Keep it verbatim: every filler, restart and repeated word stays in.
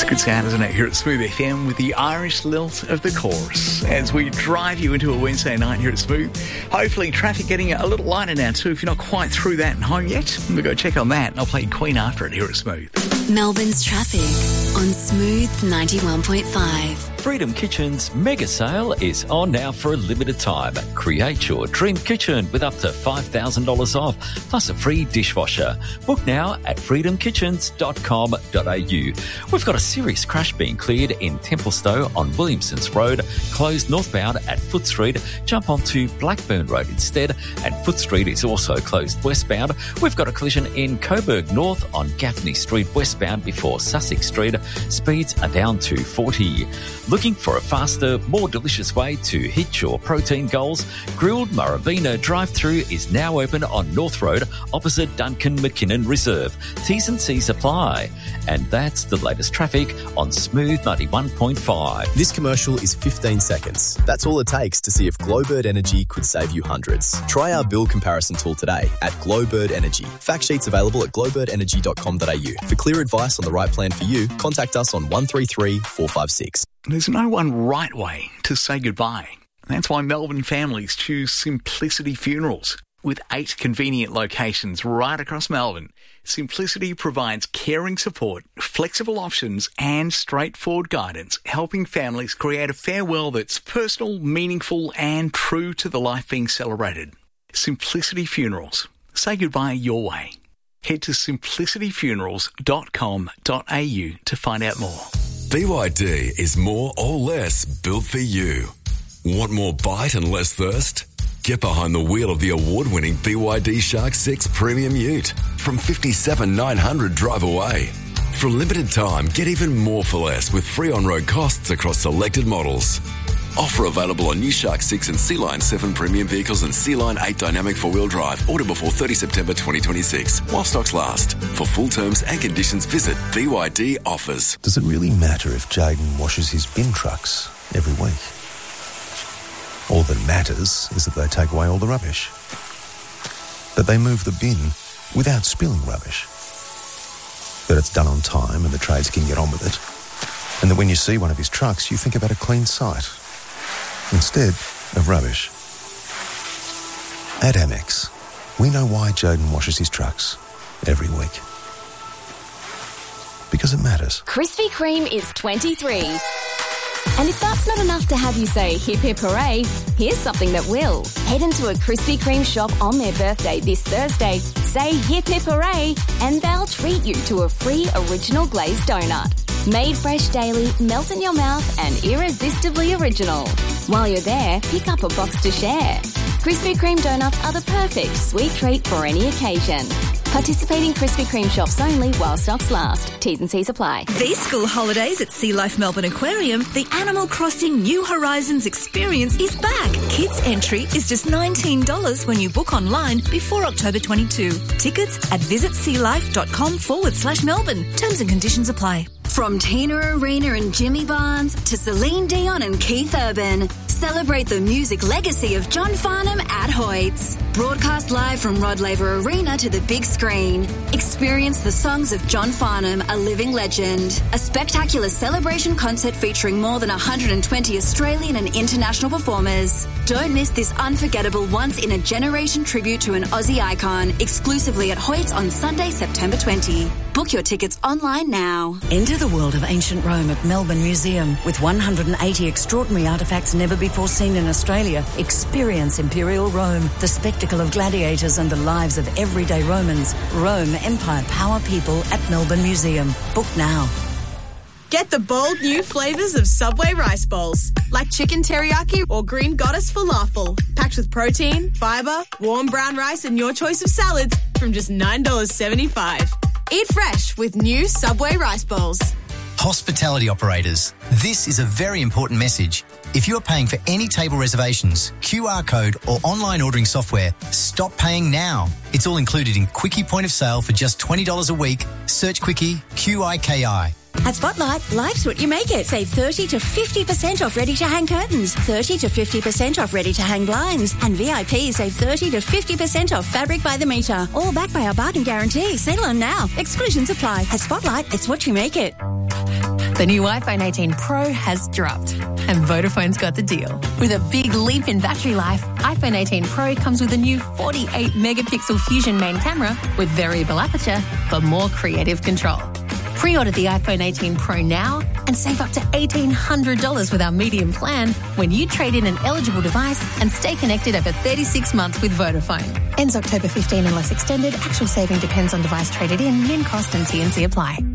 It's a good sound, isn't it? Here at Smooth F M with the Irish lilt of the chorus as we drive you into a Wednesday night here at Smooth. Hopefully traffic getting a little lighter now too. If you're not quite through that and home yet, we'll go check on that and I'll play Queen after it here at Smooth. Melbourne's traffic on Smooth ninety-one point five. Freedom Kitchen's mega sale is on now for a limited time. Create your dream kitchen with up to five thousand dollars off, plus a free dishwasher. Book now at freedom kitchens dot com dot a u. We've got a serious crash being cleared in Templestowe on Williamsons Road, closed northbound at Foot Street. Jump onto Blackburn Road instead, and Foot Street is also closed westbound. We've got a collision in Coburg North on Gaffney Street westbound before Sussex Street. Speeds are down to forty. Looking for a faster, more delicious way to hit your protein goals? Grilled Maravina drive-thru is now open on North Road opposite Duncan McKinnon Reserve. T's and C's apply. And that's the latest traffic on Smooth ninety-one point five. This commercial is fifteen seconds. That's all it takes to see if Glowbird Energy could save you hundreds. Try our bill comparison tool today at Glowbird Energy. Fact sheets available at glowbird energy dot com dot a u. For clear advice on the right plan for you, contact us on one three three, four five six. There's no one right way to say goodbye. That's why Melbourne families choose Simplicity Funerals. With eight convenient locations right across Melbourne, Simplicity provides caring support, flexible options and straightforward guidance, helping families create a farewell that's personal, meaningful and true to the life being celebrated. Simplicity Funerals. Say goodbye your way. Head to simplicity funerals dot com dot a u to find out more. B Y D is more or less built for you. Want more bite and less thirst? Get behind the wheel of the award-winning B Y D Shark six Premium Ute from fifty-seven thousand nine hundred drive away. For a limited time, get even more for less with free on-road costs across selected models. Offer available on new Shark six and Sea Line seven premium vehicles and Sea Line eight dynamic four-wheel drive. Order before thirtieth September twenty twenty-six. While stocks last. For full terms and conditions, visit B Y D Offers. Does it really matter if Jayden washes his bin trucks every week? All that matters is that they take away all the rubbish. That they move the bin without spilling rubbish. That it's done on time and the trades can get on with it. And that when you see one of his trucks, you think about a clean site instead of rubbish. At Amex, we know why Jayden washes his trucks every week. Because it matters. Krispy Kreme is twenty-three. And if that's not enough to have you say hip hip hooray, here's something that will. Head into a Krispy Kreme shop on their birthday this Thursday, say hip hip hooray, and they'll treat you to a free original glazed donut. Made fresh daily, melt in your mouth and irresistibly original. While you're there, pick up a box to share. Krispy Kreme donuts are the perfect sweet treat for any occasion. Participating Krispy Kreme shops only while stocks last. T's and C's apply. These school holidays at Sea Life Melbourne Aquarium, the Animal Crossing New Horizons experience is back. Kids entry is just nineteen dollars when you book online before October twenty-second. Tickets at visitsealife.com forward slash Melbourne. Terms and conditions apply. From Tina Arena and Jimmy Barnes to Celine Dion and Keith Urban, celebrate the music legacy of John Farnham at Hoyts. Broadcast live from Rod Laver Arena to the big screen. Experience the songs of John Farnham, a living legend. A spectacular celebration concert featuring more than one hundred twenty Australian and international performers. Don't miss this unforgettable once-in-a-generation tribute to an Aussie icon, exclusively at Hoyts on Sunday, September twentieth. Book your tickets online now. Enter the world of ancient Rome at Melbourne Museum. With one hundred eighty extraordinary artefacts never before seen in Australia, experience Imperial Rome, the spectacle of gladiators and the lives of everyday Romans. Rome, Empire, Power, People at Melbourne Museum. Book now. Get the bold new flavours of Subway rice bowls, like chicken teriyaki or green goddess falafel, packed with protein, fibre, warm brown rice and your choice of salads from just nine dollars seventy-five. Eat fresh with new Subway rice bowls. Hospitality operators, this is a very important message. If you are paying for any table reservations, Q R code or online ordering software, stop paying now. It's all included in Quickie Point of Sale for just twenty dollars a week. Search Quickie, Q I K I. At Spotlight, life's what you make it. Save thirty to fifty percent off ready-to-hang curtains, thirty to fifty percent off ready-to-hang blinds, and V I P save thirty to fifty percent off fabric by the metre. All backed by our bargain guarantee. Settle on now. Exclusions apply. At Spotlight, it's what you make it. The new iPhone eighteen Pro has dropped, and Vodafone's got the deal. With a big leap in battery life, iPhone eighteen Pro comes with a new forty-eight megapixel Fusion main camera with variable aperture for more creative control. Pre-order the iPhone eighteen Pro now and save up to eighteen hundred dollars with our medium plan when you trade in an eligible device and stay connected over thirty-six months with Vodafone. Ends October fifteenth unless extended. Actual saving depends on device traded in, min cost and T and C apply.